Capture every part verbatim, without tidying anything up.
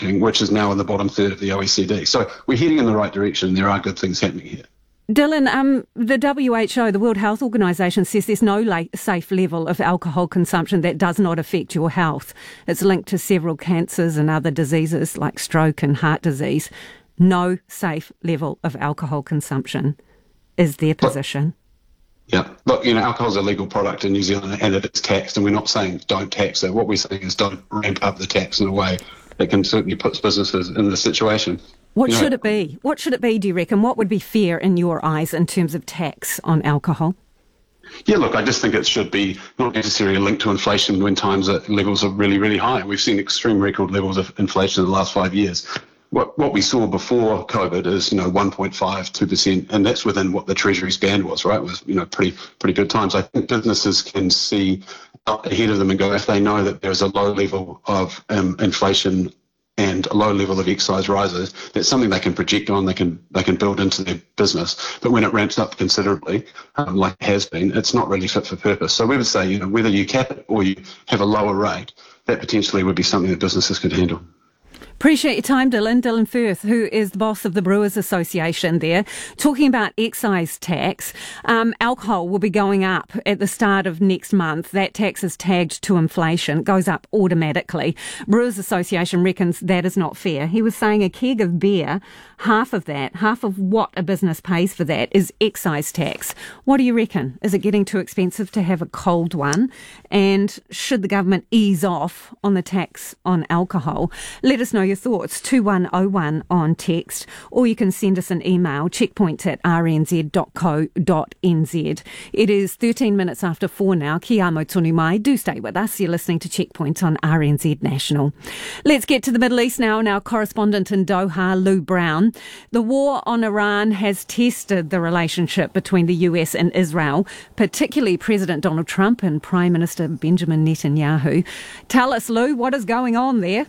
drinking, which is now in the bottom third of the O E C D. So we're heading in the right direction. There are good things happening here. Dylan, um, the W H O, the World Health Organisation, says there's no la- safe level of alcohol consumption that does not affect your health. It's linked to several cancers and other diseases like stroke and heart disease. No safe level of alcohol consumption is their position. Yeah, look, you know, alcohol is a legal product in New Zealand and it is taxed, and we're not saying don't tax it. What we're saying is don't ramp up the tax in a way that can certainly put businesses in this situation. What you know, should it be? What should it be, do you reckon? What would be fair in your eyes in terms of tax on alcohol? Yeah, look, I just think it should be not necessarily linked to inflation when times at levels are really, really high. We've seen extreme record levels of inflation in the last five years. What what we saw before COVID is, you know, one point five, two percent, and that's within what the Treasury's band was, right? It was, you know, pretty pretty good times. I think businesses can see up ahead of them and go, if they know that there's a low level of um, inflation and a low level of excise rises, that's something they can project on, they can they can build into their business. But when it ramps up considerably, um, like it has been, it's not really fit for purpose. So we would say, you know, whether you cap it or you have a lower rate, that potentially would be something that businesses could handle. Appreciate your time, Dylan. Dylan Firth, who is the boss of the Brewers Association there, talking about excise tax. Um, alcohol will be going up at the start of next month. That tax is tagged to inflation. It goes up automatically. Brewers Association reckons that is not fair. He was saying a keg of beer, half of that, half of what a business pays for that is excise tax. What do you reckon? Is it getting too expensive to have a cold one? And should the government ease off on the tax on alcohol? Let us know your thoughts, two one oh one on text, or you can send us an email, checkpoints at r n z dot co dot n z. It is thirteen minutes after four now. Kia amo tonu mai. Do stay with us. You're listening to Checkpoint on R N Z National. Let's get to the Middle East now, and our correspondent in Doha, Lou Brown. The war on Iran has tested the relationship between the U S and Israel, particularly President Donald Trump and Prime Minister Benjamin Netanyahu. Tell us, Lou, what is going on there?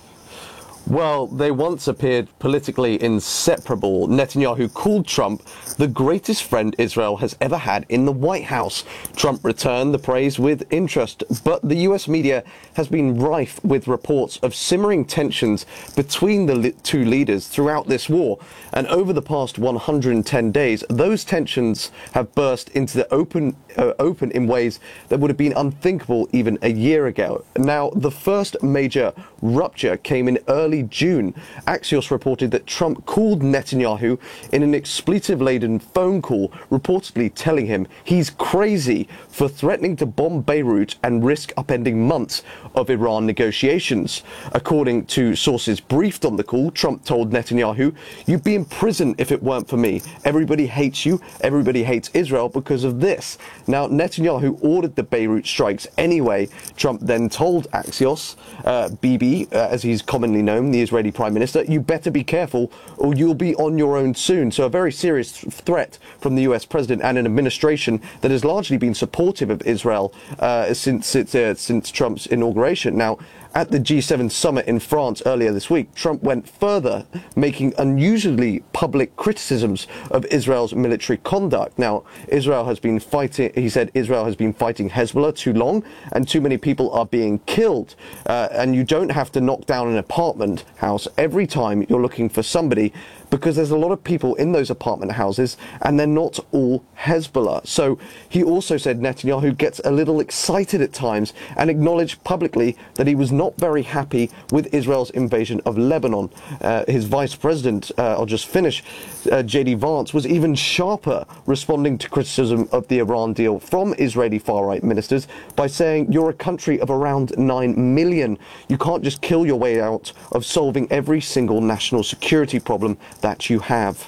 Well, they once appeared politically inseparable. Netanyahu called Trump the greatest friend Israel has ever had in the White House. Trump returned the praise with interest, but the U S media has been rife with reports of simmering tensions between the two leaders throughout this war. And over the past one hundred ten days, those tensions have burst into the open, uh, open in ways that would have been unthinkable even a year ago. Now, the first major rupture came in early June. Axios reported that Trump called Netanyahu in an expletive-laden phone call, reportedly telling him he's crazy for threatening to bomb Beirut and risk upending months of Iran negotiations. According to sources briefed on the call, Trump told Netanyahu, "You'd be in prison if it weren't for me. Everybody hates you. Everybody hates Israel because of this." Now, Netanyahu ordered the Beirut strikes anyway. Trump then told Axios, uh, Bibi, uh, as he's commonly known, the Israeli Prime Minister, "You better be careful or you'll be on your own soon." So a very serious th- threat from the U S President and an administration that has largely been supportive of Israel uh, since, since, uh, since Trump's inauguration. Now, at the G seven summit in France earlier this week, Trump went further, making unusually public criticisms of Israel's military conduct. Now, Israel has been fighting, he said Israel has been fighting Hezbollah too long and too many people are being killed. Uh, and you don't have to knock down an apartment house every time you're looking for somebody, because there's a lot of people in those apartment houses and they're not all Hezbollah. So he also said Netanyahu gets a little excited at times and acknowledged publicly that he was not very happy with Israel's invasion of Lebanon. Uh, his vice president, uh, I'll just finish, uh, J D Vance, was even sharper, responding to criticism of the Iran deal from Israeli far-right ministers by saying, "You're a country of around nine million. You can't just kill your way out of solving every single national security problem that you have."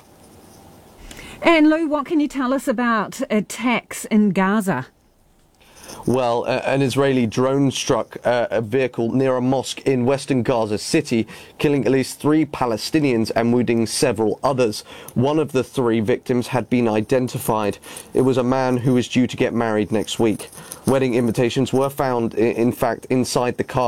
And Lou, what can you tell us about attacks in Gaza? Well, uh, an Israeli drone struck uh, a vehicle near a mosque in western Gaza City, killing at least three Palestinians and wounding several others. One of the three victims had been identified. It was a man who was due to get married next week. Wedding invitations were found, in fact, inside the car.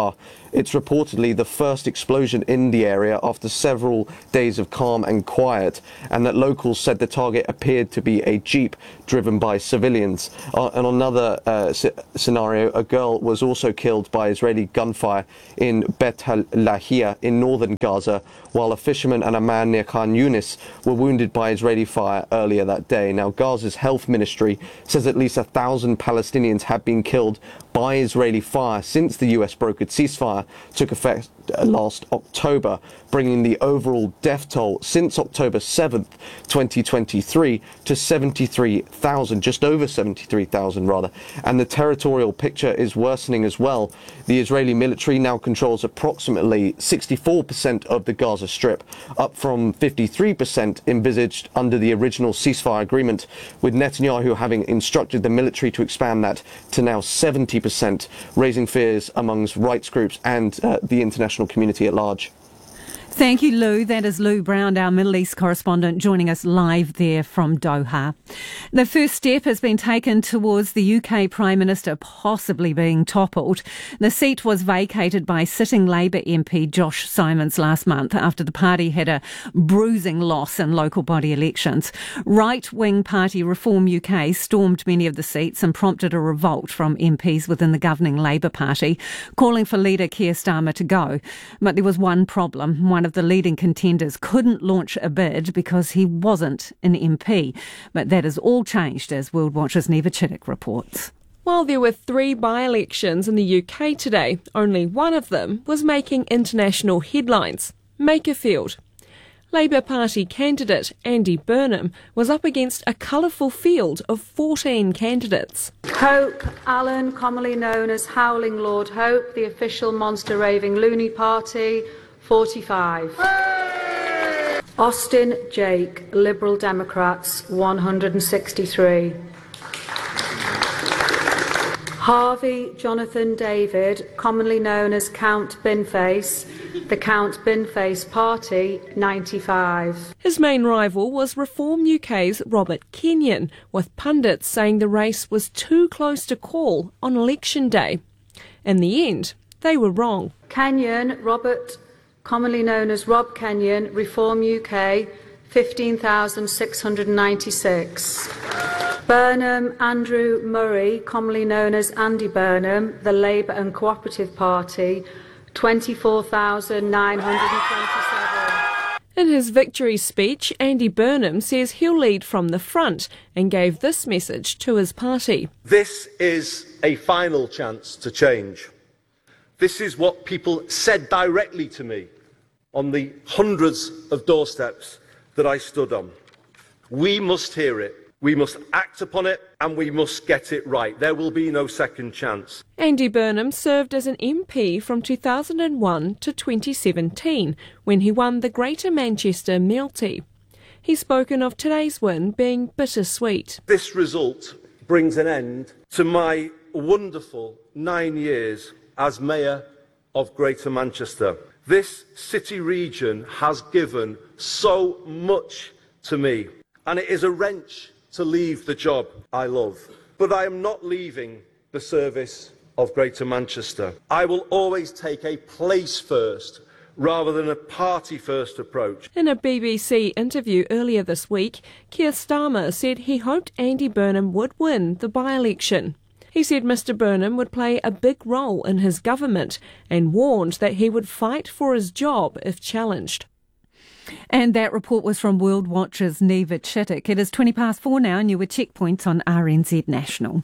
It's reportedly the first explosion in the area after several days of calm and quiet, and that locals said the target appeared to be a jeep driven by civilians. Uh, and on another uh, c- scenario, a girl was also killed by Israeli gunfire in Bet Lahia in northern Gaza, while a fisherman and a man near Khan Yunis were wounded by Israeli fire earlier that day. Now, Gaza's health ministry says at least a thousand Palestinians have been killed by Israeli fire since the U S brokered ceasefire took effect last October, bringing the overall death toll since October seventh, twenty twenty-three to seventy-three thousand, just over seventy-three thousand rather. And the territorial picture is worsening as well. The Israeli military now controls approximately sixty-four percent of the Gaza Strip, up from fifty-three percent envisaged under the original ceasefire agreement, with Netanyahu having instructed the military to expand that to now seventy percent, raising fears amongst rights groups and uh, the international community at large. Thank you, Lou. That is Lou Brown, our Middle East correspondent, joining us live there from Doha. The first step has been taken towards the U K Prime Minister possibly being toppled. The seat was vacated by sitting Labour M P Josh Simons last month after the party had a bruising loss in local body elections. Right-wing party Reform U K stormed many of the seats and prompted a revolt from M Ps within the governing Labour Party, calling for leader Keir Starmer to go. But there was one problem. One of the leading contenders couldn't launch a bid because he wasn't an M P. But that has all changed, as World Watch's Neva Chittick reports. While there were three by-elections in the U K today, only one of them was making international headlines: Makerfield. Labour Party candidate Andy Burnham was up against a colourful field of fourteen candidates. Hope Allen, commonly known as Howling Lord Hope, the official monster raving loony party, forty-five. Austin Jake, Liberal Democrats, one hundred sixty-three. Harvey Jonathan David, commonly known as Count Binface, the Count Binface Party, ninety-five. His main rival was Reform U K's Robert Kenyon, with pundits saying the race was too close to call on election day. In the end, they were wrong. Kenyon, Robert, commonly known as Rob Kenyon, Reform U K, fifteen thousand six hundred ninety-six. Burnham Andrew Murray, commonly known as Andy Burnham, the Labour and Cooperative Party, twenty-four thousand nine hundred twenty-seven. In his victory speech, Andy Burnham says he'll lead from the front and gave this message to his party. This is a final chance to change. This is what people said directly to me on the hundreds of doorsteps that I stood on. We must hear it. We must act upon it, and we must get it right. There will be no second chance. Andy Burnham served as an M P from two thousand one to twenty seventeen, when he won the Greater Manchester Multi. He's spoken of today's win being bittersweet. This result brings an end to my wonderful nine years as Mayor of Greater Manchester. This city region has given so much to me, and it is a wrench to leave the job I love. But I am not leaving the service of Greater Manchester. I will always take a place first rather than a party first approach. In a B B C interview earlier this week, Keir Starmer said he hoped Andy Burnham would win the by-election. He said Mr Burnham would play a big role in his government and warned that he would fight for his job if challenged. And that report was from World Watch's Neva Chittick. It is twenty past four now, and you were Checkpoints on R N Z National.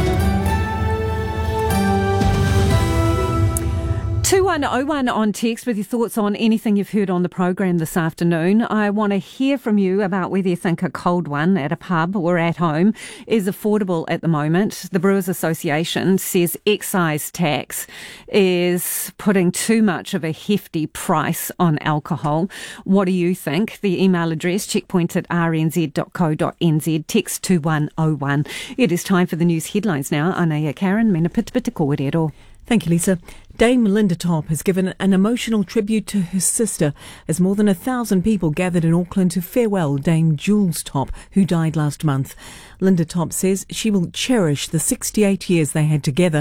two one oh one on text with your thoughts on anything you've heard on the program this afternoon. I want to hear from you about whether you think a cold one at a pub or at home is affordable at the moment. The Brewers Association says excise tax is putting too much of a hefty price on alcohol. What do you think? The email address, checkpoints at r n z dot co dot n z, text two one oh one. It is time for the news headlines now. Anaya Karen, mena pitipiti kōrero. Thank you, Lisa. Dame Linda Top has given an emotional tribute to her sister as more than a thousand people gathered in Auckland to farewell Dame Jules Top, who died last month. Linda Top says she will cherish the sixty-eight years they had together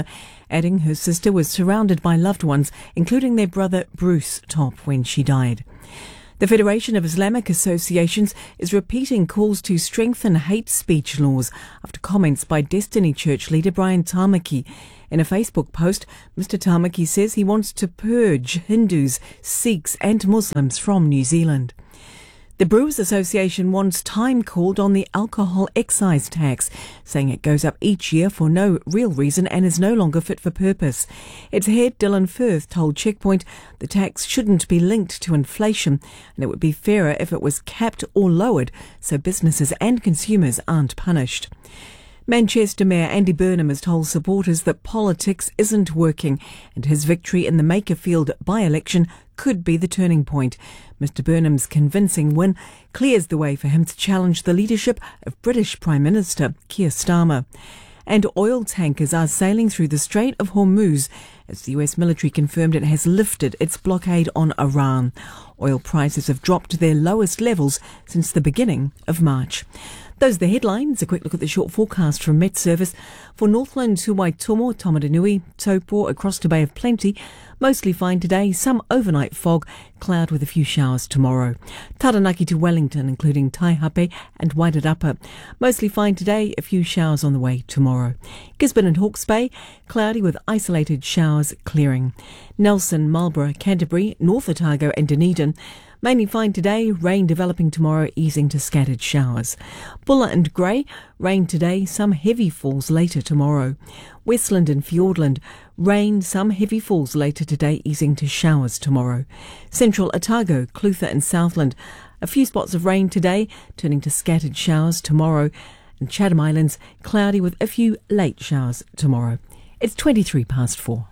adding her sister was surrounded by loved ones, including their brother Bruce Top, when she died. The Federation of Islamic Associations is repeating calls to strengthen hate speech laws after comments by Destiny Church leader Brian Tamaki. In a Facebook post, Mister Tamaki says he wants to purge Hindus, Sikhs and Muslims from New Zealand. The Brewers Association wants time called on the alcohol excise tax, saying it goes up each year for no real reason and is no longer fit for purpose. Its head, Dylan Firth, told Checkpoint the tax shouldn't be linked to inflation and it would be fairer if it was capped or lowered so businesses and consumers aren't punished. Manchester Mayor Andy Burnham has told supporters that politics isn't working and his victory in the Makerfield by-election could be the turning point. Mister Burnham's convincing win clears the way for him to challenge the leadership of British Prime Minister Keir Starmer. And oil tankers are sailing through the Strait of Hormuz as the U S military confirmed it has lifted its blockade on Iran. Oil prices have dropped to their lowest levels since the beginning of March. Those are the headlines. A quick look at the short forecast from Met Service. For Northland, Tuaitomo, Tamaranui, Taupo, across to Bay of Plenty, mostly fine today, some overnight fog, cloud with a few showers tomorrow. Taranaki to Wellington, including Taihape and Wairarapa, mostly fine today, a few showers on the way tomorrow. Gisborne and Hawke's Bay, cloudy with isolated showers clearing. Nelson, Marlborough, Canterbury, North Otago and Dunedin, mainly fine today, rain developing tomorrow, easing to scattered showers. Bulla and Grey, rain today, some heavy falls later tomorrow. Westland and Fiordland, rain, some heavy falls later today, easing to showers tomorrow. Central Otago, Clutha and Southland, a few spots of rain today, turning to scattered showers tomorrow. And Chatham Islands, cloudy with a few late showers tomorrow. It's twenty-three past four.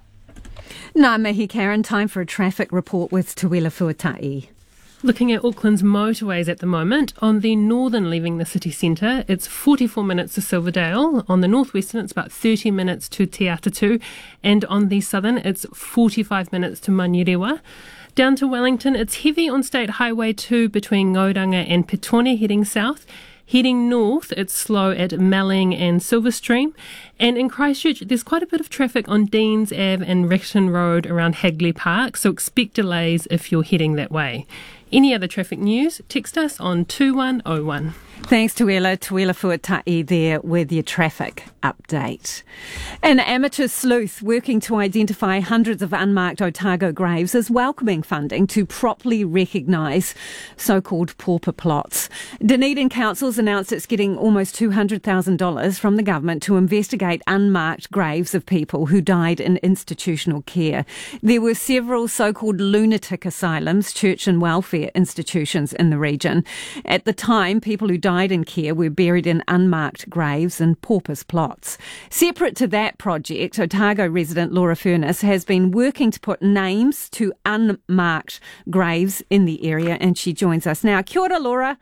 Ngā mihi, Karen. Time for a traffic report with Tuila Fuatai. Looking at Auckland's motorways at the moment, on the northern leaving the city centre, it's forty-four minutes to Silverdale. On the northwestern, it's about thirty minutes to Te Atatu. And on the southern, it's forty-five minutes to Manurewa. Down to Wellington, it's heavy on State Highway two between Ngauranga and Petone heading south. Heading north, it's slow at Melling and Silverstream. And in Christchurch, there's quite a bit of traffic on Deans Avenue and Rexton Road around Hagley Park, so expect delays if you're heading that way. Any other traffic news, text us on two one oh one. Thanks, Tuila. Tuila Fuatai there with your traffic update. An amateur sleuth working to identify hundreds of unmarked Otago graves is welcoming funding to properly recognise so-called pauper plots. Dunedin Council's announced it's getting almost two hundred thousand dollars from the government to investigate unmarked graves of people who died in institutional care. There were several so-called lunatic asylums, church and welfare institutions in the region. At the time, people who died in care were buried in unmarked graves and paupers plots. Separate to that project, Otago resident Laura Furness has been working to put names to unmarked graves in the area, and she joins us now. Kia ora, Laura.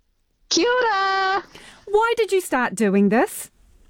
Kia ora. Why did you start doing this?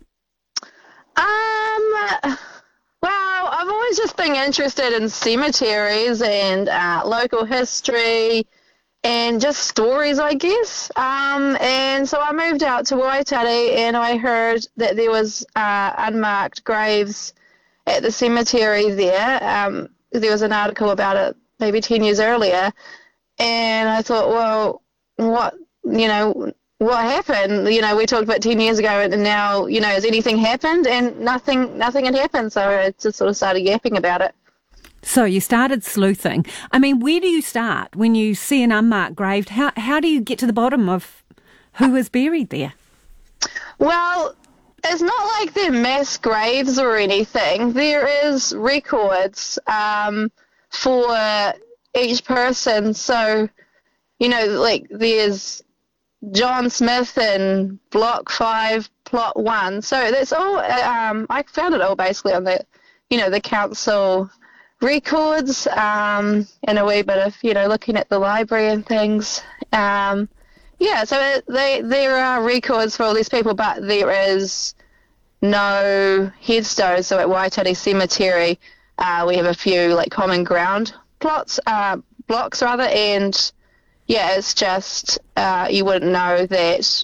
Um, well, I've always just been interested in cemeteries and uh, local history and just stories, I guess. Um, and so I moved out to Waitara and I heard that there was uh, unmarked graves at the cemetery there. Um, there was an article about it maybe ten years earlier. And I thought, well, what, you know, what happened? You know, we talked about ten years ago and now, you know, has anything happened? And nothing, nothing had happened. So I just sort of started yapping about it. So you started sleuthing. I mean, where do you start when you see an unmarked grave? How how do you get to the bottom of who is buried there? Well, it's not like they're mass graves or anything. There is records um, for each person. So, you know, like there's John Smith in Block five, Plot one. So that's all, um, I found it all basically on the, you know, the council records, um, and a wee bit of, you know, looking at the library and things. Um, yeah, so they, there are records for all these people, but there is no headstones. So at Waitara Cemetery, uh, we have a few like common ground plots, uh, blocks rather, and yeah, it's just uh, you wouldn't know that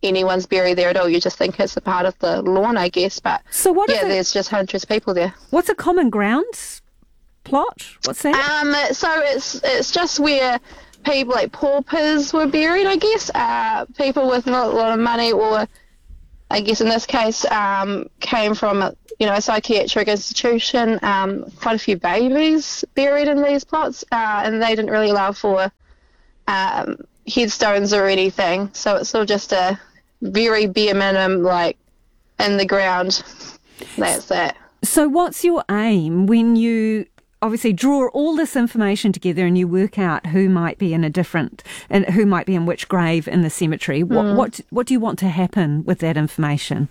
anyone's buried there at all. You just think it's a part of the lawn, I guess. But so what yeah, is there's just hundreds of people there. What's a common ground plot? What's that? Um, so it's it's just where people like paupers were buried, I guess. Uh, people with not a lot of money, or I guess in this case, um, came from a, you know, a psychiatric institution. Um, quite a few babies buried in these plots, uh, and they didn't really allow for um, headstones or anything. So it's all just a very bare minimum, like in the ground. That's that. So what's your aim when you obviously draw all this information together and you work out who might be in a different, and who might be in which grave in the cemetery? What mm. what what do you want to happen with that information?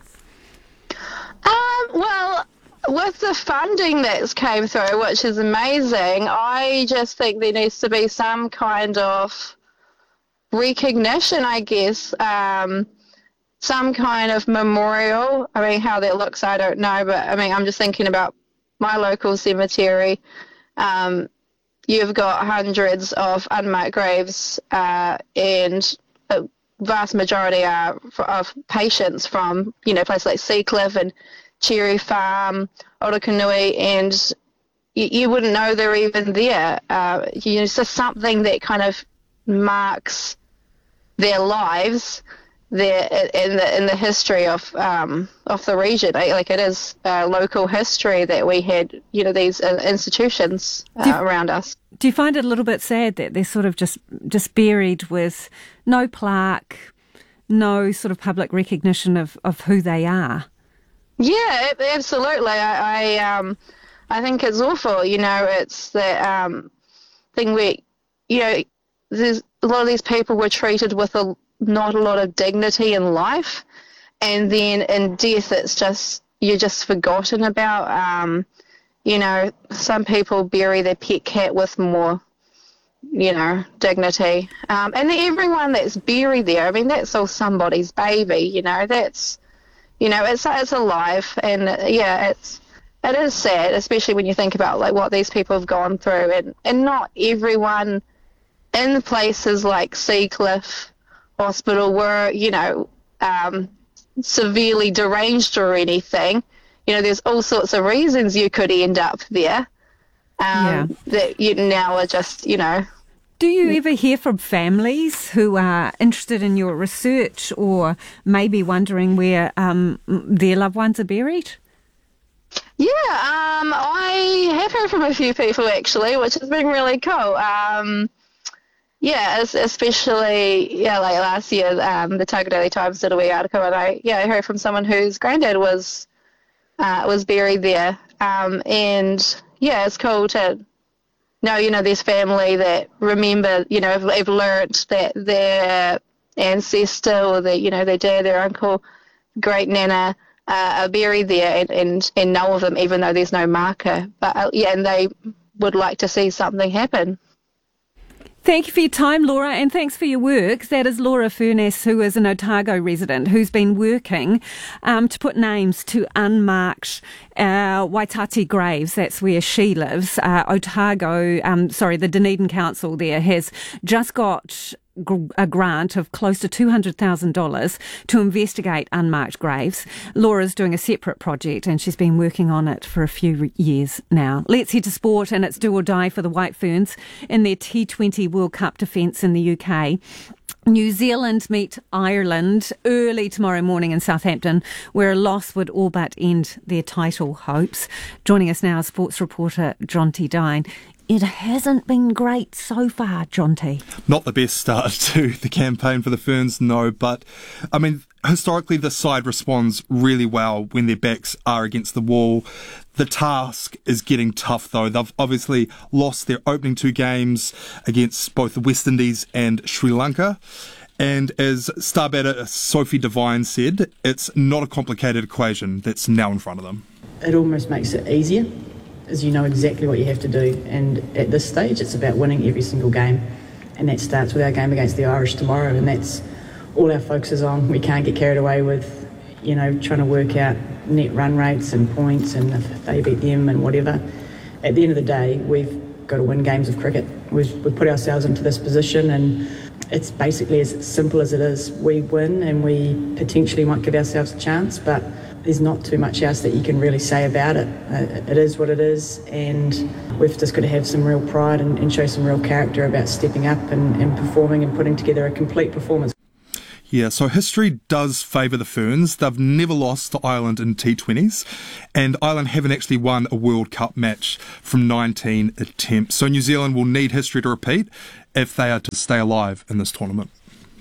Um, well, with the funding that's came through, which is amazing, I just think there needs to be some kind of recognition, I guess, um, some kind of memorial. I mean, how that looks, I don't know, but I mean, I'm just thinking about my local cemetery. Um, you've got hundreds of unmarked graves, uh, and a vast majority are of patients from, you know, places like Seacliff and Cherry Farm, Orokonui, and you, you wouldn't know they're even there. Uh, you know, it's just something that kind of marks their lives there in the in the history of um of the region. Like, it is uh, local history that we had, you know, these uh, institutions uh, you, around us. Do you find it a little bit sad that they're sort of just just buried with no plaque, no sort of public recognition of, of who they are? Yeah, absolutely. I, I um I think it's awful. You know, it's the um thing where, you know, there's a lot of these people were treated with a not a lot of dignity in life, and then in death it's just, you're just forgotten about. Um, you know, some people bury their pet cat with more, you know, dignity. Um, and everyone that's buried there, I mean, that's all somebody's baby, you know, that's, you know, it's it's alive, and uh, yeah, it's, it is sad, especially when you think about like what these people have gone through, and, and not everyone in places like Seacliff Hospital were, you know, um, severely deranged or anything. You know, there's all sorts of reasons you could end up there. Um, yeah. That you now are just, you know. Do you ever hear from families who are interested in your research, or maybe wondering where um, their loved ones are buried? Yeah, um, I have heard from a few people actually, which has been really cool. Um, Yeah, especially, yeah, like last year, um, the Otago Daily Times did a wee article, and I, yeah, I heard from someone whose granddad was, uh, was buried there, um, and yeah, it's cool to know, you know, there's family that remember, you know, have, have learnt that their ancestor or their, you know, their dad, their uncle, great nana, uh, are buried there, and, and, and know of them, even though there's no marker. But uh, yeah, and they would like to see something happen. Thank you for your time, Laura, and thanks for your work. That is Laura Furness, who is an Otago resident who's been working um, to put names to unmarked uh, Waitati graves. That's where she lives. Uh, Otago, um, sorry, the Dunedin Council there has just got a grant of close to two hundred thousand dollars to investigate unmarked graves. Laura's doing a separate project, and she's been working on it for a few years now. Let's head to sport, and it's do or die for the White Ferns in their T twenty World Cup defence in the U K. New Zealand meet Ireland early tomorrow morning in Southampton, where a loss would all but end their title hopes. Joining us now is sports reporter Jonty Dine. It hasn't been great so far, Jonty. Not the best start to the campaign for the Ferns, no, but I mean, historically the side responds really well when their backs are against the wall. The task is getting tough though. They've obviously lost their opening two games against both the West Indies and Sri Lanka. And as star batter Sophie Devine said, it's not a complicated equation that's now in front of them. It almost makes it easier, as you know exactly what you have to do, and at this stage it's about winning every single game, and that starts with our game against the Irish tomorrow, and that's all our focus is on. We can't get carried away with, you know, trying to work out net run rates and points and if they beat them and whatever. At the end of the day, we've got to win games of cricket. We've, we've put ourselves into this position, and it's basically as simple as it is. We win and we potentially might give ourselves a chance, but there's not too much else that you can really say about it. Uh, it is what it is, and we've just got to have some real pride and, and show some real character about stepping up and, and performing and putting together a complete performance. Yeah, so history does favour the Ferns. They've never lost to Ireland in T twenties, and Ireland haven't actually won a World Cup match from nineteen attempts. So New Zealand will need history to repeat if they are to stay alive in this tournament.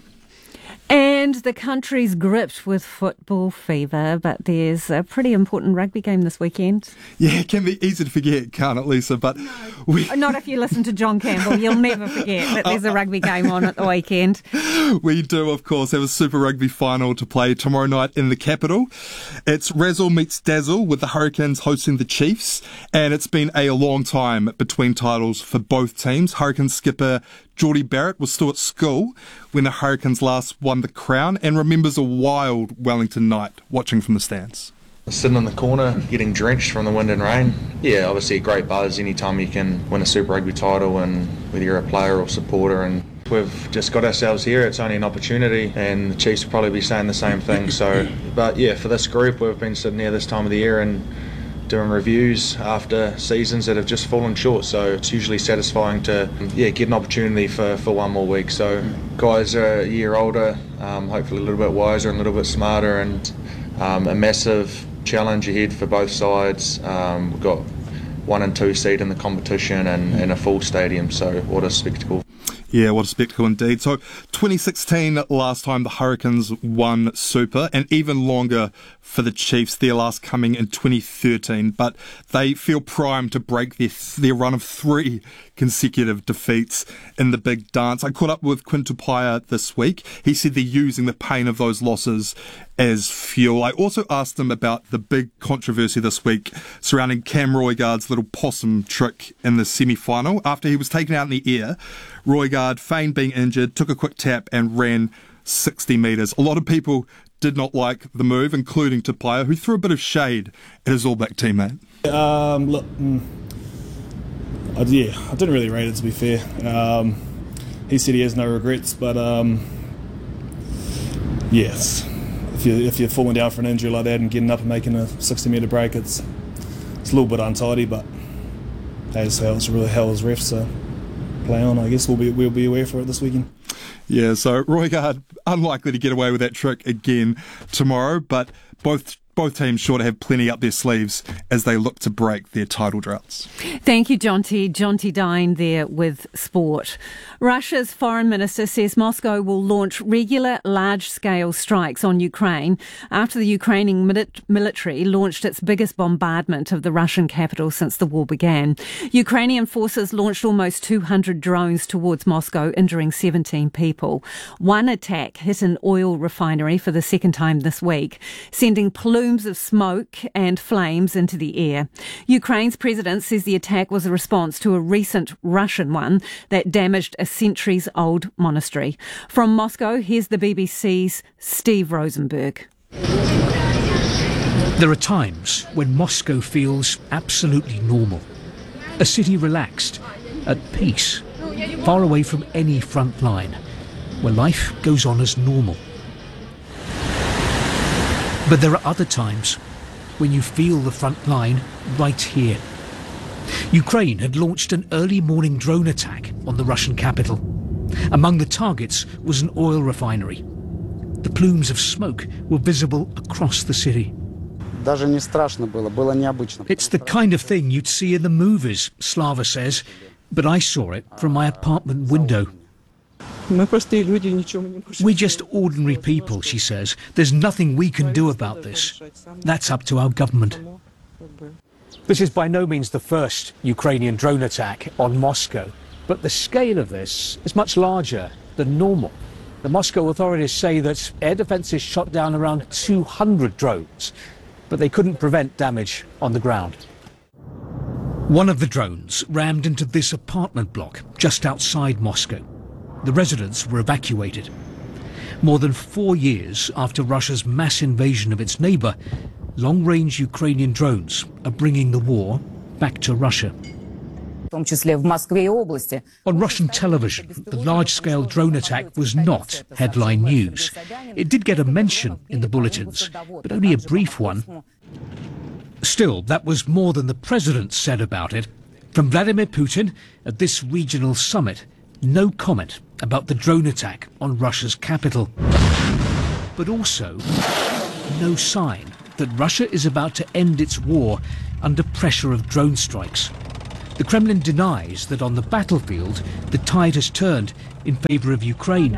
And the country's gripped with football fever, but there's a pretty important rugby game this weekend. Yeah, it can be easy to forget, can't it, Lisa? But no. we... Not if you listen to John Campbell. You'll never forget that there's a rugby game on at the weekend. We do, of course, have a Super Rugby final to play tomorrow night in the capital. It's Razzle meets Dazzle with the Hurricanes hosting the Chiefs, and it's been a long time between titles for both teams. Hurricanes skipper Geordie Barrett was still at school when the Hurricanes last won the crown and remembers a wild Wellington night watching from the stands. Sitting in the corner, getting drenched from the wind and rain. Yeah, obviously a great buzz anytime you can win a Super Rugby title, and whether you're a player or supporter. And we've just got ourselves here. It's only an opportunity, and the Chiefs will probably be saying the same thing. So, but yeah, for this group, we've been sitting here this time of the year and doing reviews after seasons that have just fallen short, so it's usually satisfying to yeah get an opportunity for, for one more week. So guys are a year older, um, hopefully a little bit wiser and a little bit smarter, and um, a massive challenge ahead for both sides. Um, we've got one and two seed in the competition and, and a full stadium, so what a spectacle. Yeah, what a spectacle indeed. So twenty sixteen, last time the Hurricanes won Super, and even longer for the Chiefs, their last coming in twenty thirteen. But they feel primed to break their, their run of three consecutive defeats in the big dance. I caught up with Quinn Tupaia this week. He said they're using the pain of those losses as fuel. I also asked him about the big controversy this week surrounding Cam Roigard's little possum trick in the semi-final. After he was taken out in the air, Roigard feigned being injured, took a quick tap and ran sixty metres. A lot of people did not like the move, including Tupaia, who threw a bit of shade at his All Black teammate. Um, look, mm, I, yeah, I didn't really rate it, to be fair. Um, he said he has no regrets, but um, yes, if, you, if you're falling down for an injury like that and getting up and making a sixty metre break, it's it's a little bit untidy, but that's how it's really hell as refs, so play on. I guess we'll be we'll be aware for it this weekend. Yeah, so Roigard unlikely to get away with that trick again tomorrow, but both both teams sure to have plenty up their sleeves as they look to break their title droughts. Thank you, Jonty. Jonty Dine there with sport. Russia's foreign minister says Moscow will launch regular large-scale strikes on Ukraine after the Ukrainian military launched its biggest bombardment of the Russian capital since the war began. Ukrainian forces launched almost two hundred drones towards Moscow, injuring seventeen people. One attack hit an oil refinery for the second time this week, sending plumes of smoke and flames into the air. Ukraine's president says the attack was a response to a recent Russian one that damaged a centuries-old monastery. From Moscow, here's the B B C's Steve Rosenberg. There are times when Moscow feels absolutely normal. A city relaxed, at peace, far away from any front line, where life goes on as normal. But there are other times when you feel the front line right here. Ukraine had launched an early morning drone attack on the Russian capital. Among the targets was an oil refinery. The plumes of smoke were visible across the city. It's the kind of thing you'd see in the movies, Slava says, but I saw it from my apartment window. We're just ordinary people, she says. There's nothing we can do about this. That's up to our government. This is by no means the first Ukrainian drone attack on Moscow, but the scale of this is much larger than normal. The Moscow authorities say that air defences shot down around two hundred drones, but they couldn't prevent damage on the ground. One of the drones rammed into this apartment block just outside Moscow. The residents were evacuated. More than four years after Russia's mass invasion of its neighbour, long-range Ukrainian drones are bringing the war back to Russia. On Russian television, the large-scale drone attack was not headline news. It did get a mention in the bulletins, but only a brief one. Still, that was more than the president said about it. From Vladimir Putin at this regional summit, no comment about the drone attack on Russia's capital. But also, no sign that Russia is about to end its war under pressure of drone strikes. The Kremlin denies that on the battlefield, the tide has turned in favour of Ukraine.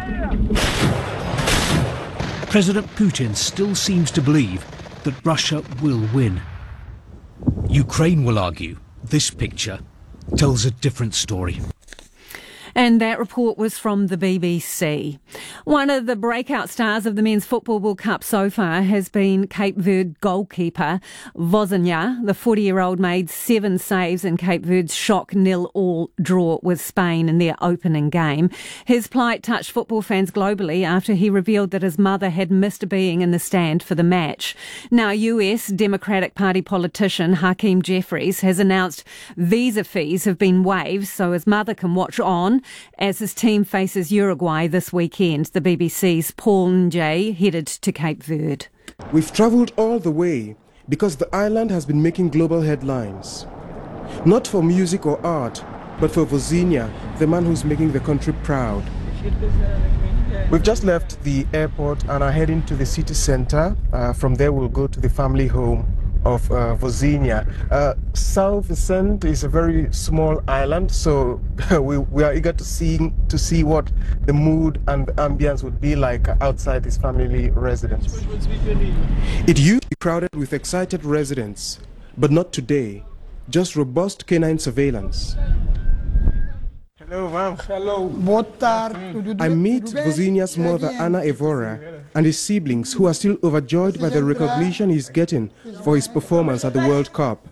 President Putin still seems to believe that Russia will win. Ukraine will argue this picture tells a different story. And that report was from the B B C. One of the breakout stars of the Men's Football World Cup so far has been Cape Verde goalkeeper Vozinha. The forty-year-old made seven saves in Cape Verde's shock nil-all draw with Spain in their opening game. His plight touched football fans globally after he revealed that his mother had missed being in the stand for the match. Now, U S Democratic Party politician Hakeem Jeffries has announced visa fees have been waived so his mother can watch on as his team faces Uruguay this weekend. The B B C's Paul Njay headed to Cape Verde. We've travelled all the way because the island has been making global headlines. Not for music or art, but for Vozinha, the man who's making the country proud. We've just left the airport and are heading to the city centre. Uh, from there we'll go to the family home of uh, Vozinha. Uh, São Vicente is a very small island, so we, we are eager to see to see what the mood and the ambience would be like outside this family residence. It used to be crowded with excited residents, but not today. Just robust canine surveillance. Hello, ma'am. Hello. I meet Vozinha's mother, Ana Evora, and his siblings, who are still overjoyed by the recognition he's getting for his performance at the World Cup.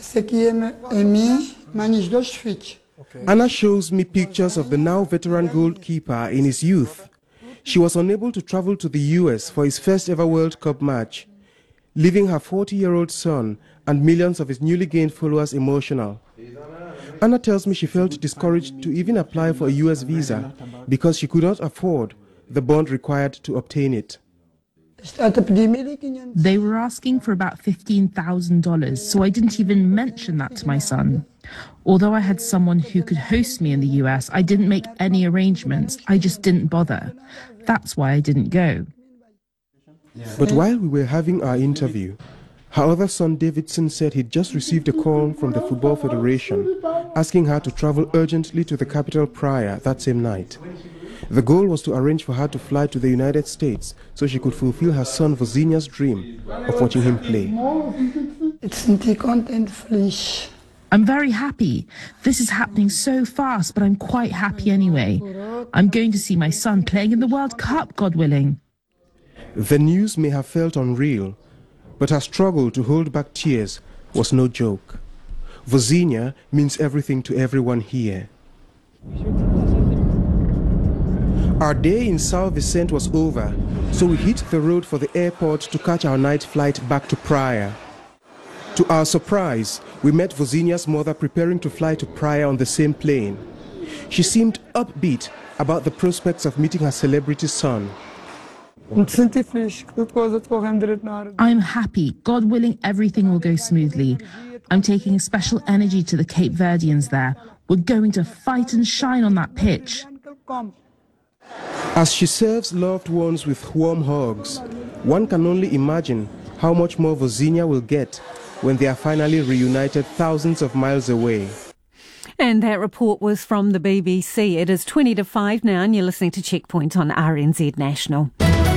Ana shows me pictures of the now veteran goalkeeper in his youth. She was unable to travel to the U S for his first ever World Cup match, leaving her forty-year-old son and millions of his newly gained followers emotional. Anna tells me she felt discouraged to even apply for a U S visa because she could not afford the bond required to obtain it. They were asking for about fifteen thousand dollars, so I didn't even mention that to my son. Although I had someone who could host me in the U S, I didn't make any arrangements. I just didn't bother. That's why I didn't go. But while we were having our interview, her other son Davidson said he'd just received a call from the Football Federation asking her to travel urgently to the capital Praia that same night. The goal was to arrange for her to fly to the United States so she could fulfill her son Vozinha's dream of watching him play. I'm very happy. This is happening so fast, but I'm quite happy anyway. I'm going to see my son playing in the World Cup, God willing. The news may have felt unreal, but her struggle to hold back tears was no joke. Vozinha means everything to everyone here. Our day in São Vicente was over, so we hit the road for the airport to catch our night flight back to Praia. To our surprise, we met Vozinha's mother preparing to fly to Praia on the same plane. She seemed upbeat about the prospects of meeting her celebrity son. I'm happy. God willing, everything will go smoothly. I'm taking a special energy to the Cape Verdeans there. We're going to fight and shine on that pitch. As she serves loved ones with warm hugs, one can only imagine how much more Vozinha will get when they are finally reunited thousands of miles away. And that report was from the B B C. It is twenty to five now and you're listening to Checkpoint on R N Z National.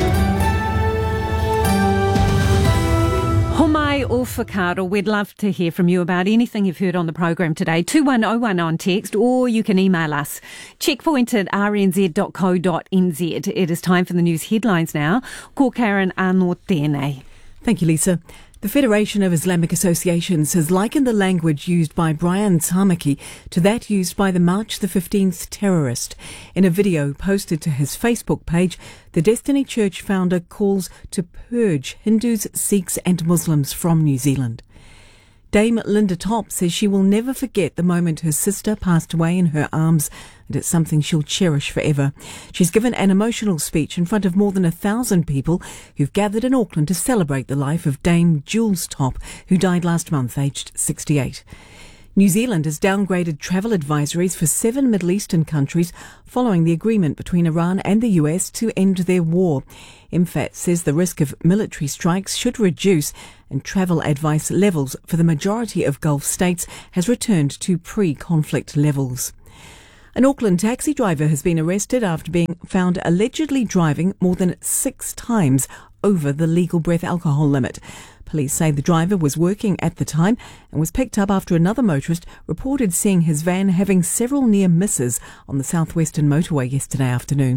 Homai or whakaaro, we'd love to hear from you about anything you've heard on the program today. two one oh one on text, or you can email us. Checkpoint at r n z dot co dot n z. It is time for the news headlines now. Ko Karen Arnold tēnei. Thank you, Lisa. The Federation of Islamic Associations has likened the language used by Brian Tamaki to that used by the March the fifteenth terrorist. In a video posted to his Facebook page, the Destiny Church founder calls to purge Hindus, Sikhs and Muslims from New Zealand. Dame Linda Topp says she will never forget the moment her sister passed away in her arms, and it's something she'll cherish forever. She's given an emotional speech in front of more than a thousand people who've gathered in Auckland to celebrate the life of Dame Jules Topp, who died last month, aged sixty-eight. New Zealand has downgraded travel advisories for seven Middle Eastern countries following the agreement between Iran and the U S to end their war. M F A T says the risk of military strikes should reduce, and travel advice levels for the majority of Gulf states has returned to pre-conflict levels. An Auckland taxi driver has been arrested after being found allegedly driving more than six times over the legal breath alcohol limit. Police say the driver was working at the time and was picked up after another motorist reported seeing his van having several near misses on the southwestern motorway yesterday afternoon.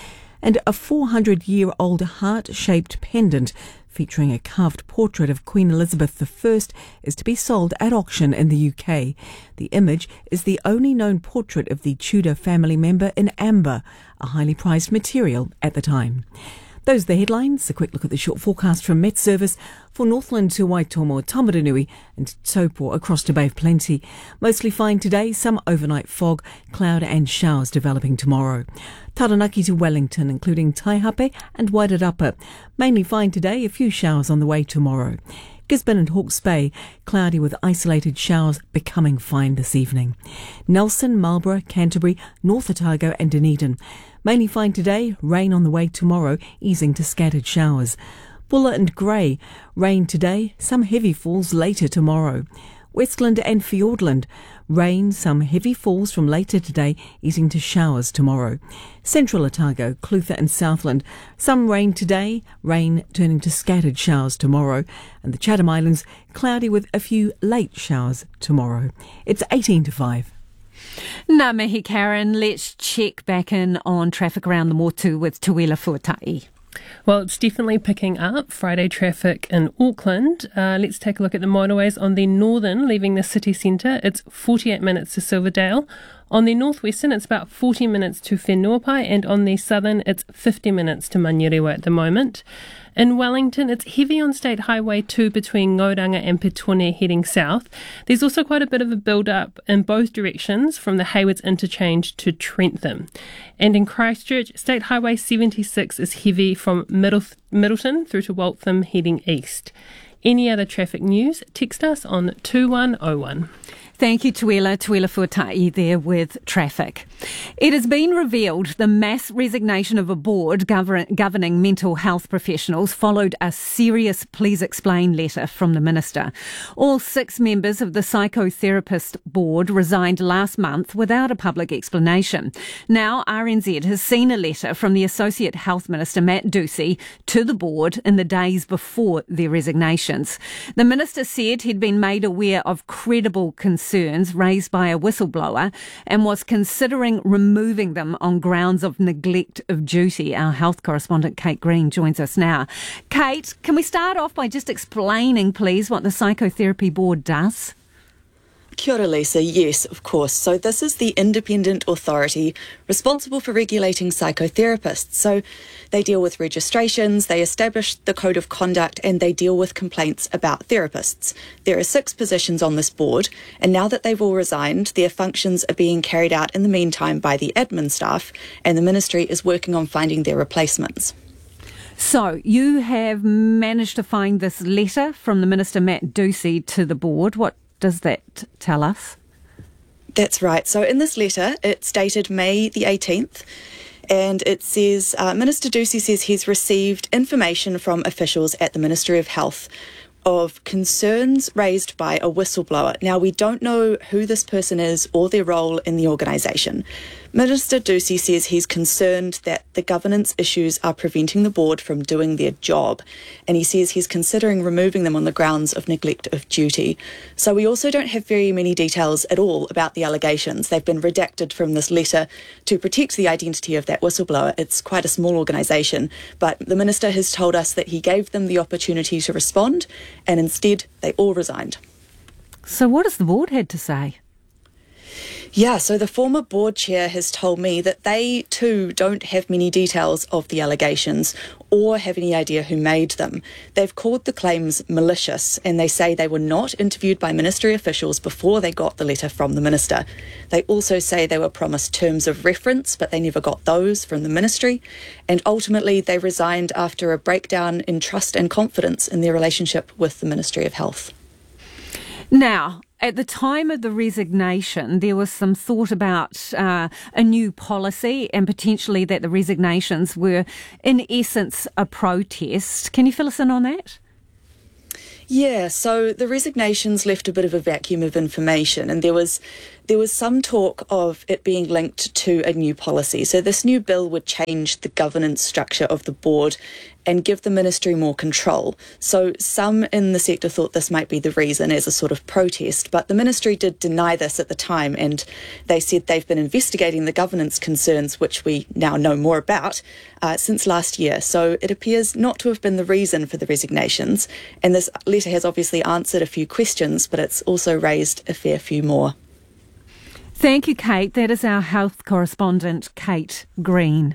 And a four hundred year old heart-shaped pendant featuring a carved portrait of Queen Elizabeth the First is to be sold at auction in the U K. The image is the only known portrait of the Tudor family member in amber, a highly prized material at the time. Those are the headlines. A quick look at the short forecast from Met Service for Northland to Waitomo, Tamaranui and Taupo across to Bay of Plenty. Mostly fine today, some overnight fog, cloud and showers developing tomorrow. Taranaki to Wellington, including Taihape and Wairarapa. Mainly fine today, a few showers on the way tomorrow. Gisborne and Hawke's Bay, cloudy with isolated showers becoming fine this evening. Nelson, Marlborough, Canterbury, North Otago and Dunedin. Mainly fine today, rain on the way tomorrow, easing to scattered showers. Buller and Grey, rain today, some heavy falls later tomorrow. Westland and Fiordland, rain, some heavy falls from later today, easing to showers tomorrow. Central Otago, Clutha and Southland, some rain today, rain turning to scattered showers tomorrow. And the Chatham Islands, cloudy with a few late showers tomorrow. It's eighteen to five. Ngā mihi, Karen. Let's check back in on traffic around the Motu with Tuila Fuatai. Well, it's definitely picking up Friday traffic in Auckland. Uh, let's take a look at the motorways. On the northern, leaving the city centre, it's forty-eight minutes to Silverdale. On the northwestern, it's about forty minutes to Whenuapai, and on the southern, it's fifty minutes to Manurewa at the moment. In Wellington, it's heavy on State Highway two between Ngauranga and Petone heading south. There's also quite a bit of a build-up in both directions from the Haywards interchange to Trentham. And in Christchurch, State Highway seventy-six is heavy from Middle- Middleton through to Waltham heading east. Any other traffic news, text us on two one oh one. Thank you, Tuila. Tuila Fuatai there with traffic. It has been revealed the mass resignation of a board govern- governing mental health professionals followed a serious please explain letter from the minister. All six members of the psychotherapist board resigned last month without a public explanation. Now R N Z has seen a letter from the Associate Health Minister Matt Ducey to the board in the days before their resignations. The minister said he'd been made aware of credible concerns concerns raised by a whistleblower and was considering removing them on grounds of neglect of duty. Our health correspondent Kate Green joins us now. Kate, can we start off by just explaining, please, what the Psychotherapy Board does? Kia ora, Lisa. Yes, of course. So this is the independent authority responsible for regulating psychotherapists. So they deal with registrations, they establish the code of conduct, and they deal with complaints about therapists. There are six positions on this board, and now that they've all resigned, their functions are being carried out in the meantime by the admin staff, and the ministry is working on finding their replacements. So you have managed to find this letter from the Minister Matt Ducey to the board. What does that tell us? That's right. So in this letter, it's dated May the eighteenth, and it says, uh, Minister Ducey says he's received information from officials at the Ministry of Health of concerns raised by a whistleblower. Now, we don't know who this person is or their role in the organisation. Minister Ducey says he's concerned that the governance issues are preventing the board from doing their job, and he says he's considering removing them on the grounds of neglect of duty. So we also don't have very many details at all about the allegations. They've been redacted from this letter to protect the identity of that whistleblower. It's quite a small organisation, but the minister has told us that he gave them the opportunity to respond, and instead they all resigned. So what has the board had to say? Yeah, so the former board chair has told me that they too don't have many details of the allegations or have any idea who made them. They've called the claims malicious and they say they were not interviewed by ministry officials before they got the letter from the minister. They also say they were promised terms of reference, but they never got those from the ministry. And ultimately, they resigned after a breakdown in trust and confidence in their relationship with the Ministry of Health. Now, at the time of the resignation, there was some thought about uh, a new policy and potentially that the resignations were, in essence, a protest. Can you fill us in on that? Yeah, so the resignations left a bit of a vacuum of information, and there was there was some talk of it being linked to a new policy. So this new bill would change the governance structure of the board and give the ministry more control. So some in the sector thought this might be the reason as a sort of protest, but the ministry did deny this at the time, and they said they've been investigating the governance concerns, which we now know more about, uh, since last year. So it appears not to have been the reason for the resignations, and this letter has obviously answered a few questions, but it's also raised a fair few more. Thank you, Kate. That is our health correspondent, Kate Green.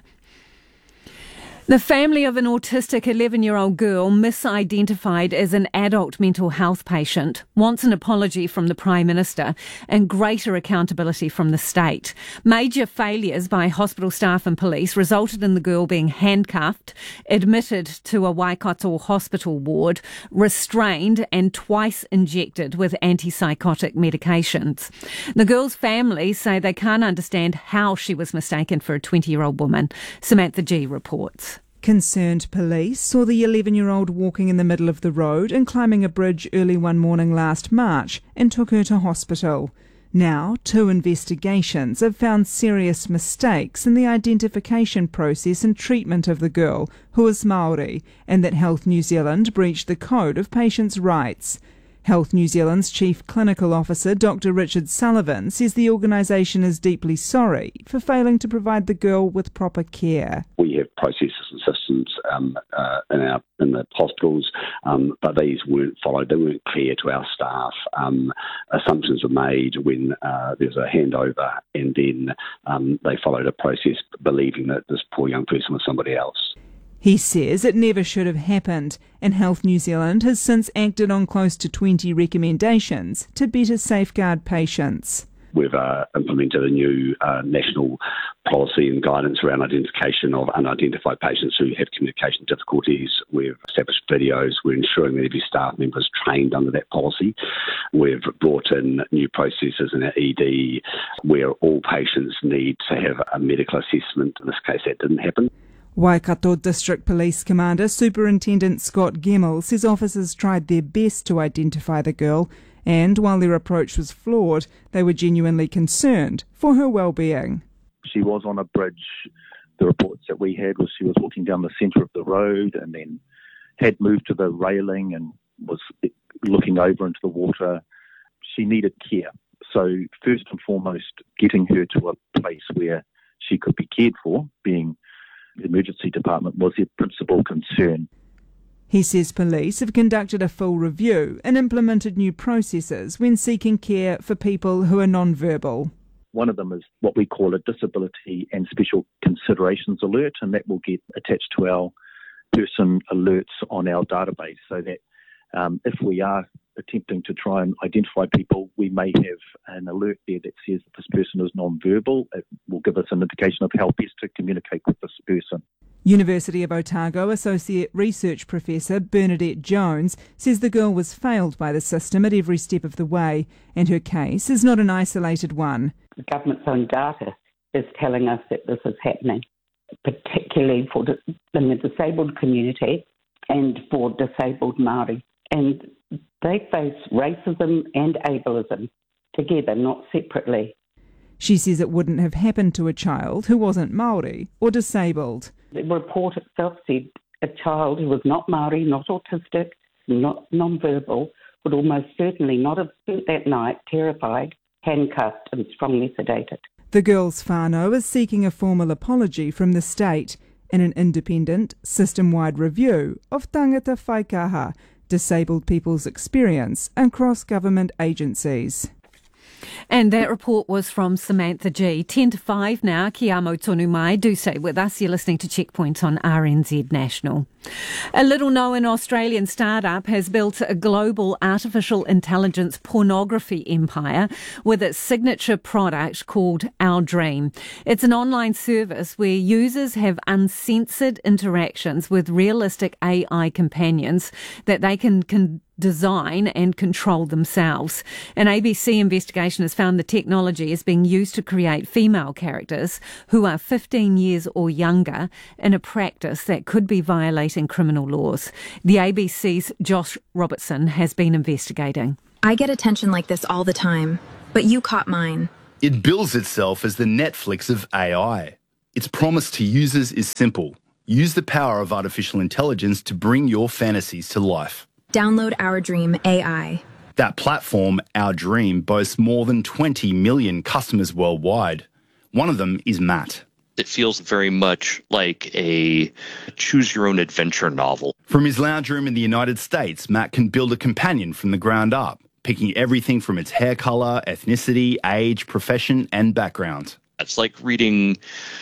The family of an autistic eleven-year-old girl misidentified as an adult mental health patient wants an apology from the Prime Minister and greater accountability from the state. Major failures by hospital staff and police resulted in the girl being handcuffed, admitted to a Waikato hospital ward, restrained and twice injected with antipsychotic medications. The girl's family say they can't understand how she was mistaken for a twenty-year-old woman. Samantha G reports. Concerned police saw the eleven-year-old walking in the middle of the road and climbing a bridge early one morning last March and took her to hospital. Now, two investigations have found serious mistakes in the identification process and treatment of the girl, who is Māori, and that Health New Zealand breached the Code of Patients' Rights. Health New Zealand's Chief Clinical Officer, Doctor Richard Sullivan, says the organisation is deeply sorry for failing to provide the girl with proper care. We have processes and systems um, uh, in our in the hospitals, um, but these weren't followed. They weren't clear to our staff. Um, assumptions were made when uh, there was a handover, and then um, they followed a process believing that this poor young person was somebody else. He says it never should have happened, and Health New Zealand has since acted on close to twenty recommendations to better safeguard patients. We've uh, implemented a new uh, national policy and guidance around identification of unidentified patients who have communication difficulties. We've established videos. We're ensuring that every staff member is trained under that policy. We've brought in new processes in our E D where all patients need to have a medical assessment. In this case, that didn't happen. Waikato District Police Commander Superintendent Scott Gemmell says officers tried their best to identify the girl, and while their approach was flawed, they were genuinely concerned for her well-being. She was on a bridge. The reports that we had was she was walking down the centre of the road and then had moved to the railing and was looking over into the water. She needed care. So first and foremost, getting her to a place where she could be cared for, being the emergency department, was their principal concern. He says police have conducted a full review and implemented new processes when seeking care for people who are non-verbal. One of them is what we call a disability and special considerations alert, and that will get attached to our person alerts on our database, so that um, if we are attempting to try and identify people, we may have an alert there that says that this person is non-verbal. It will give us an indication of how best to communicate with this person. University of Otago Associate Research Professor Bernadette Jones says the girl was failed by the system at every step of the way, and her case is not an isolated one. The government's own data is telling us that this is happening, particularly for the, in the disabled community and for disabled Māori. And they face racism and ableism together, not separately. She says it wouldn't have happened to a child who wasn't Māori or disabled. The report itself said a child who was not Māori, not autistic, not non-verbal, would almost certainly not have spent that night terrified, handcuffed and strongly sedated. The girl's whānau is seeking a formal apology from the state in an independent, system-wide review of tangata whaikaha, disabled people's experience and cross-government agencies. And that report was from Samantha G. ten to five now. Kia amo tonu mai. Do stay with us. You're listening to Checkpoint on R N Z National. A little-known Australian startup has built a global artificial intelligence pornography empire with its signature product called Our Dream. It's an online service where users have uncensored interactions with realistic A I companions that they can con- design and control themselves. An A B C investigation has found the technology is being used to create female characters who are fifteen years or younger in a practice that could be violating criminal laws. The A B C's Josh Robertson has been investigating. I get attention like this all the time, but you caught mine. It bills itself as the Netflix of A I. Its promise to users is simple. Use the power of artificial intelligence to bring your fantasies to life. Download Our Dream A I. That platform, Our Dream, boasts more than twenty million customers worldwide. One of them is Matt. It feels very much like a choose-your-own-adventure novel. From his lounge room in the United States, Matt can build a companion from the ground up, picking everything from its hair colour, ethnicity, age, profession and background. It's like reading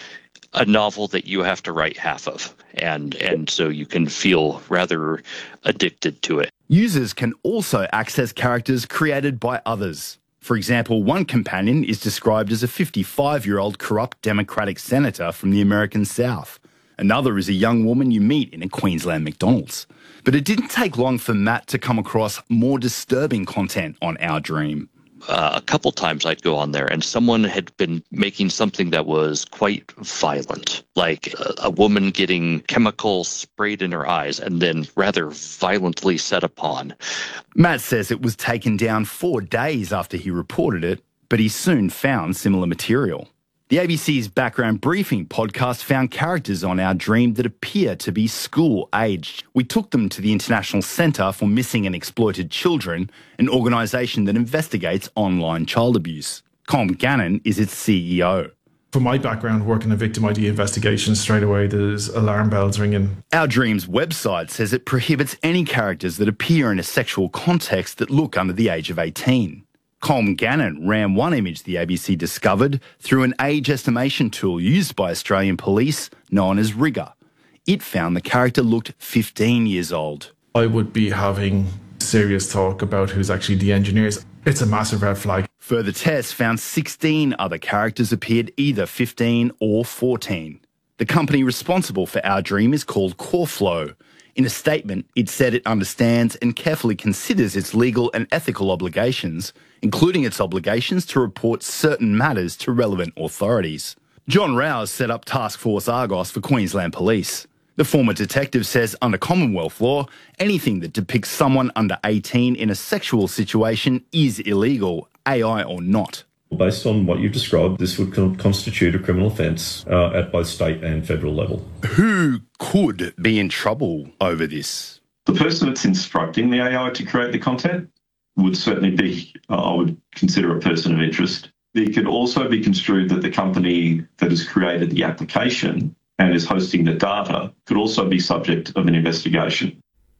a novel that you have to write half of, and and so you can feel rather addicted to it. Users can also access characters created by others. For example, one companion is described as a fifty-five-year-old corrupt Democratic senator from the American South. Another is a young woman you meet in a Queensland McDonald's. But it didn't take long for Matt to come across more disturbing content on Our Dream. Uh, a couple times I'd go on there and someone had been making something that was quite violent, like a, a woman getting chemicals sprayed in her eyes and then rather violently set upon. Matt says it was taken down four days after he reported it, but he soon found similar material. The A B C's Background Briefing podcast found characters on Our Dream that appear to be school-aged. We took them to the International Centre for Missing and Exploited Children, an organisation that investigates online child abuse. Com Gannon is its C E O. From my background working in victim I D investigations, straight away there's alarm bells ringing. Our Dream's website says it prohibits any characters that appear in a sexual context that look under the age of eighteen. Com Gannon ran one image the A B C discovered through an age estimation tool used by Australian police known as Rigger. It found the character looked fifteen years old. I would be having serious talk about who's actually the engineers. It's a massive red flag. Further tests found sixteen other characters appeared either fifteen or fourteen. The company responsible for Our Dream is called CoreFlow. In a statement, it said it understands and carefully considers its legal and ethical obligations, including its obligations to report certain matters to relevant authorities. John Rouse set up Task Force Argos for Queensland Police. The former detective says under Commonwealth law, anything that depicts someone under eighteen in a sexual situation is illegal, A I or not. Based on what you've described, this would constitute a criminal offence uh, at both state and federal level. Who could be in trouble over this? The person that's instructing the A I to create the content would certainly be, uh, I would consider, a person of interest. It could also be construed that the company that has created the application and is hosting the data could also be subject of an investigation.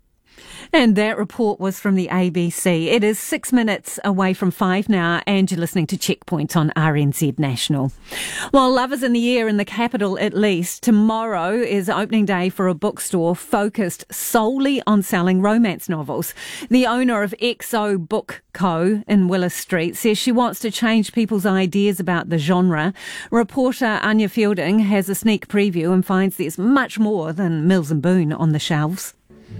And that report was from the A B C. It is six minutes away from five now, and you're listening to Checkpoint on R N Z National. While love is in the air in the capital, at least, tomorrow is opening day for a bookstore focused solely on selling romance novels. The owner of X O Book Co. in Willis Street says she wants to change people's ideas about the genre. Reporter Anya Fielding has a sneak preview and finds there's much more than Mills and Boon on the shelves.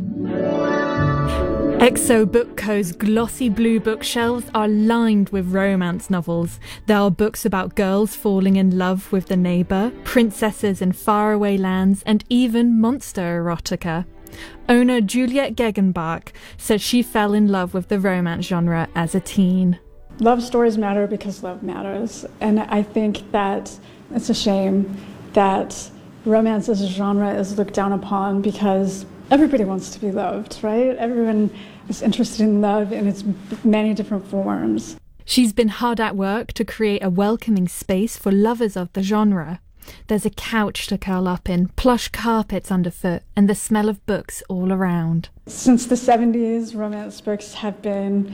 X O Book Co.'s glossy blue bookshelves are lined with romance novels. There are books about girls falling in love with the neighbour, princesses in faraway lands, and even monster erotica. Owner Juliet Gegenbach said she fell in love with the romance genre as a teen. Love stories matter because love matters, and I think that it's a shame that romance as a genre is looked down upon because everybody wants to be loved, right? Everyone is interested in love in its many different forms. She's been hard at work to create a welcoming space for lovers of the genre. There's a couch to curl up in, plush carpets underfoot, and the smell of books all around. Since the seventies, romance books have been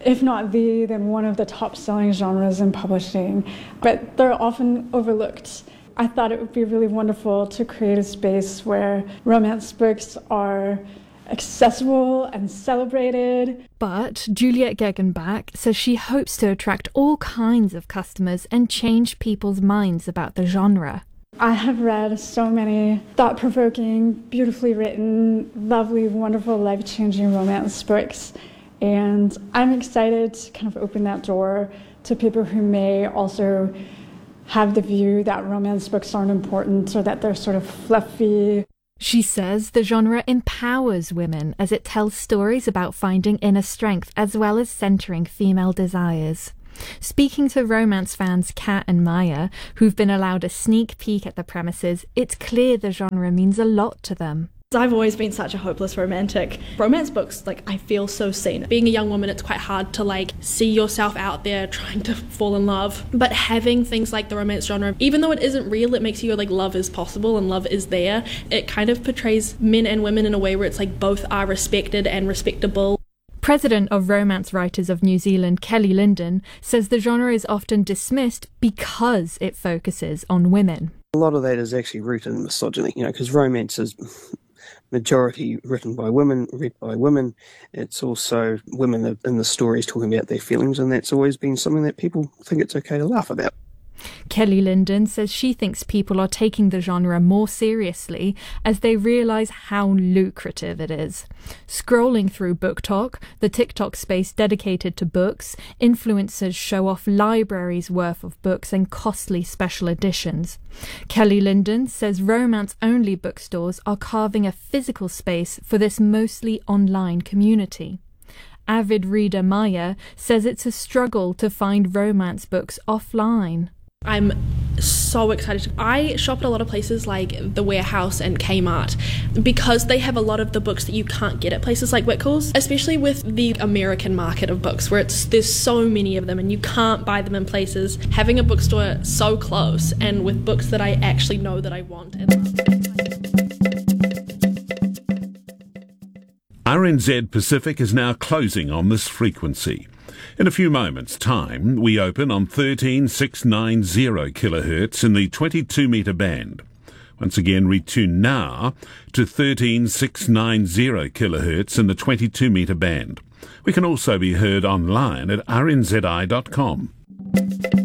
if not the, then one of the top-selling genres in publishing, but they're often overlooked. I thought it would be really wonderful to create a space where romance books are accessible and celebrated. But Juliet Gegenbach says she hopes to attract all kinds of customers and change people's minds about the genre. I have read so many thought-provoking, beautifully written, lovely, wonderful, life-changing romance books, and I'm excited to kind of open that door to people who may also have the view that romance books aren't important or that they're sort of fluffy. She says the genre empowers women as it tells stories about finding inner strength as well as centering female desires. Speaking to romance fans Kat and Maya, who've been allowed a sneak peek at the premises, it's clear the genre means a lot to them. I've always been such a hopeless romantic. Romance books, like, I feel so seen. Being a young woman, it's quite hard to, like, see yourself out there trying to fall in love. But having things like the romance genre, even though it isn't real, it makes you go, like, love is possible and love is there. It kind of portrays men and women in a way where it's like both are respected and respectable. President of Romance Writers of New Zealand, Kelly Linden, says the genre is often dismissed because it focuses on women. A lot of that is actually rooted in misogyny, you know, because romance is majority written by women, read by women. It's also women in the stories talking about their feelings, and that's always been something that people think it's okay to laugh about. Kelly Linden says she thinks people are taking the genre more seriously as they realise how lucrative it is. Scrolling through BookTok, the TikTok space dedicated to books, influencers show off libraries worth of books and costly special editions. Kelly Linden says romance-only bookstores are carving a physical space for this mostly online community. Avid reader Maya says it's a struggle to find romance books offline. I'm so excited. I shop at a lot of places like The Warehouse and Kmart because they have a lot of the books that you can't get at places like Whitcoulls, especially with the American market of books where it's there's so many of them and you can't buy them in places. Having a bookstore so close and with books that I actually know that I want and R N Z Pacific is now closing on this frequency. In a few moments' time, we open on thirteen six nine zero kilohertz in the twenty-two metre band. Once again, retune now to thirteen six nine zero kilohertz in the twenty-two metre band. We can also be heard online at r n z i dot com.